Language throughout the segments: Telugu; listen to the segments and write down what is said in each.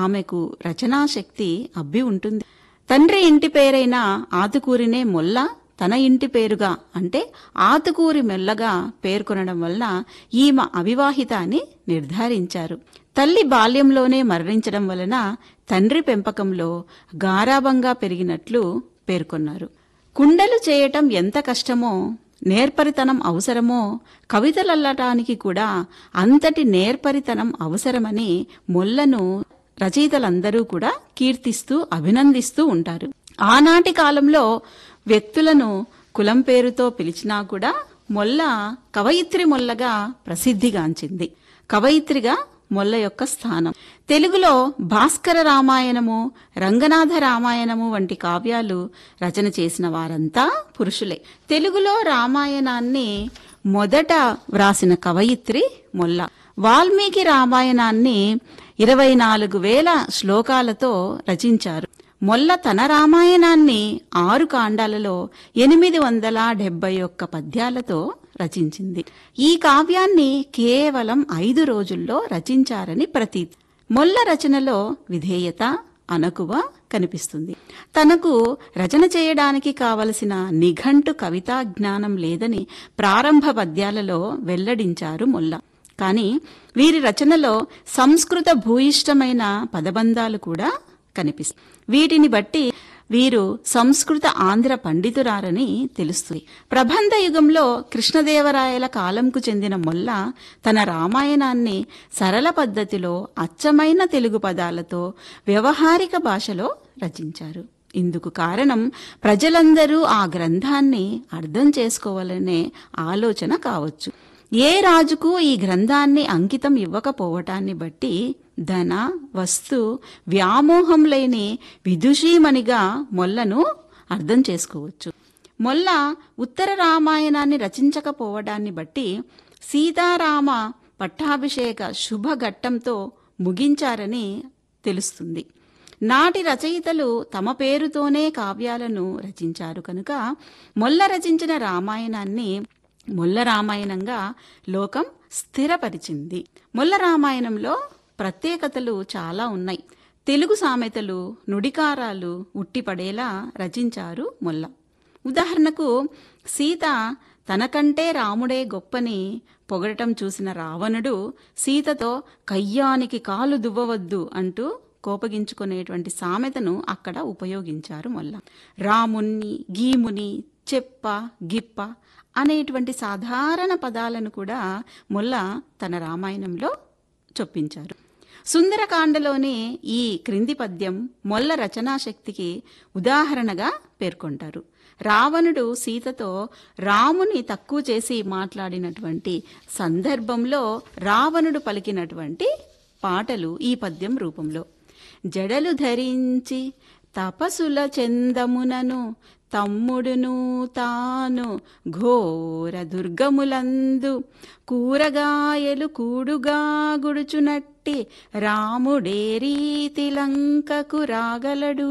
ఆమెకు రచనాశక్తి అబ్బి ఉంటుంది. తండ్రి ఇంటి పేరైన ఆతుకూరినే మొల్ల తన ఇంటి పేరుగా అంటే ఆతుకూరి మెల్లగా పేర్కొనడం వల్ల ఈమె అవివాహిత అని నిర్ధారించారు. తల్లి బాల్యంలోనే మరణించడం వలన తండ్రి పెంపకంలో గారాబంగా పెరిగినట్లు పేర్కొన్నారు. కుండలు చేయటం ఎంత కష్టమో, నేర్పరితనం అవసరమో కవితలల్లటానికి కూడా అంతటి నేర్పరితనం అవసరమని మొల్లను రచయితలందరూ కూడా కీర్తిస్తూ అభినందిస్తూ ఉంటారు. ఆనాటి కాలంలో వ్యక్తులను కులం పేరుతో పిలిచినా కూడా మొల్ల కవయిత్రి మొల్లగా ప్రసిద్ధిగాంచింది. కవయిత్రిగా మొల్ల యొక్క స్థానం. తెలుగులో భాస్కర రామాయణము, రంగనాథ రామాయణము వంటి కావ్యాలు రచన చేసిన వారంతా పురుషులే. తెలుగులో రామాయణాన్ని మొదట వ్రాసిన కవయిత్రి మొల్ల. వాల్మీకి రామాయణాన్ని 24,000 శ్లోకాలతో రచించారు. మొల్ల తన రామాయణాన్ని 6 కాండాలలో 871 పద్యాలతో రచించింది. ఈ కావ్యాన్ని కేవలం 5 రోజుల్లో రచించారని ప్రతీతి. మొల్ల రచనలో విధేయత, అణకువ కనిపిస్తుంది. తనకు రచన చేయడానికి కావలసిన నిఘంటు కవితా జ్ఞానం లేదని ప్రారంభ పద్యాలలో వెల్లడించారు మొల్ల. కానీ వీరి రచనలో సంస్కృత భూయిష్టమైన పదబంధాలు కూడా కనిపిస్తాయి. వీటిని బట్టి వీరు సంస్కృత ఆంధ్ర పండితురారని తెలుస్తుంది. ప్రబంధ యుగంలో కృష్ణదేవరాయల కాలంకు చెందిన మొల్ల తన రామాయణాన్ని సరళ పద్ధతిలో అచ్చమైన తెలుగు పదాలతో వ్యవహారిక భాషలో రచించారు. ఇందుకు కారణం ప్రజలందరూ ఆ గ్రంథాన్ని అర్థం చేసుకోవాలనే ఆలోచన కావచ్చు. ఏ రాజుకు ఈ గ్రంథాన్ని అంకితం ఇవ్వకపోవటాన్ని బట్టి ధన, వస్తు, వ్యామోహం లేని విదుషీమణిగా మొల్లను అర్థం చేసుకోవచ్చు. మొల్ల ఉత్తర రామాయణాన్ని రచించకపోవడాన్ని బట్టి సీతారామ పట్టాభిషేక శుభఘట్టంతో ముగించారని తెలుస్తుంది. నాటి రచయితలు తమ పేరుతోనే కావ్యాలను రచించారు కనుక మొల్ల రచించిన రామాయణాన్ని మొల్ల రామాయణంగా లోకం స్థిరపరిచింది. మొల్ల రామాయణంలో ప్రత్యేకతలు చాలా ఉన్నాయి. తెలుగు సామెతలు, నుడికారాలు ఉట్టిపడేలా రచించారు మొల్ల. ఉదాహరణకు సీత తనకంటే రాముడే గొప్పని పొగడటం చూసిన రావణుడు సీతతో కయ్యానికి కాలు దువ్వవద్దు అంటూ కోపగించుకునేటువంటి సామెతను అక్కడ ఉపయోగించారు మొల్ల. రాముణ్ణి, గీముని, చెప్ప, గిప్ప అనేటువంటి సాధారణ పదాలను కూడా మొల్ల తన రామాయణంలో చొప్పించారు. సుందరకాండలోని ఈ క్రింది పద్యం మొల్ల రచనాశక్తికి ఉదాహరణగా పేర్కొంటారు. రావణుడు సీతతో రాముని తక్కువ చేసి మాట్లాడినటువంటి సందర్భంలో రావణుడు పలికినటువంటి పాటలు ఈ పద్యం రూపంలో. జడలు ధరించి తపసుల చందమునను తమ్ముడును తాను ఘోర దుర్గములందు కూరగాయలు కూడుగా గుడుచునట్టి రాముడే రీతి లంకకు రాగలడు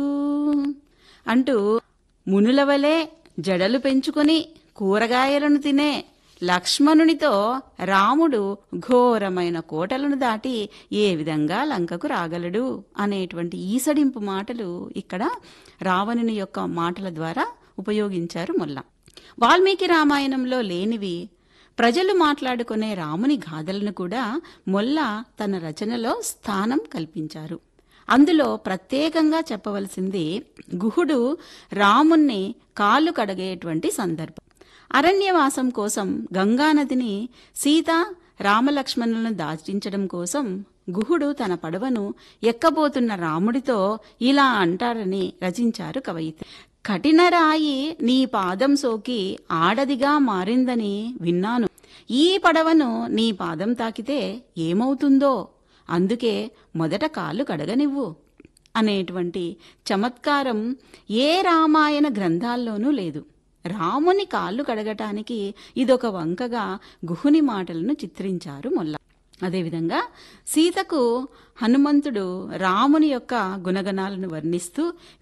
అంటూ మునులవలే జడలు పెంచుకొని కూరగాయలను తినే లక్ష్మణునితో రాముడు ఘోరమైన కోటలను దాటి ఏ విధంగా లంకకు రాగలడు అనేటువంటి ఈసడింపు మాటలు ఇక్కడ రావణుని యొక్క మాటల ద్వారా ఉపయోగించారు మొల్ల. వాల్మీకి రామాయణంలో లేనివి ప్రజలు మాట్లాడుకునే రాముని గాథలను కూడా మొల్ల తన రచనలో స్థానం కల్పించారు. అందులో ప్రత్యేకంగా చెప్పవలసింది గుహుడు రాముణ్ణి కాళ్ళు కడిగేటువంటి సందర్భం. అరణ్యవాసం కోసం గంగానదిని సీత రామలక్ష్మణులను దాచించడం కోసం గుహుడు తన పడవను ఎక్కబోతున్న రాముడితో ఇలా అంటారని రచించారు కవయిత్రి. కఠినరాయి నీ పాదం సోకి ఆడదిగా మారిందని విన్నాను. ఈ పడవను నీ పాదం తాకితే ఏమవుతుందో, అందుకే మొదట కాళ్ళు కడగనివ్వు అనేటువంటి చమత్కారం ఏ రామాయణ గ్రంథాల్లోనూ లేదు. రాముని కాళ్ళు కడగటానికి ఇదొక వంకగా గుహుని మాటలను చిత్రించారు మొల్ల. అదేవిధంగా సీతకు హనుమంతుడు రాముని యొక్క గుణగణాలను వర్ణిస్తూ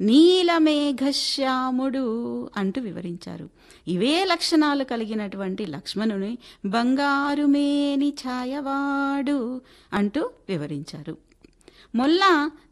నీలమేఘశ్యాముడు అంటూ వివరించారు. ఇవే లక్షణాలు కలిగినటువంటి లక్ష్మణుని బంగారు మేని ఛాయవాడు అంటూ వివరించారు. మొల్ల